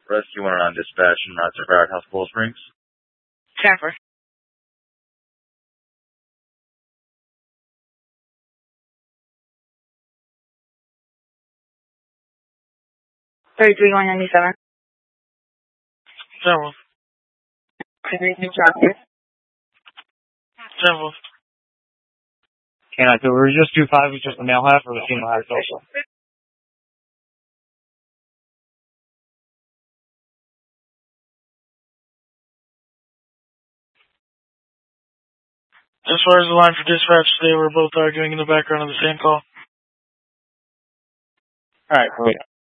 Rescue 1 on dispatch in route to Broward House, Cool Springs. Transfer. $33 going 97. General. General. Can I do it? Just 2-5 is just the male half or the female half also? As far as the line for dispatch, they were both arguing in the background of the same call. Alright, great.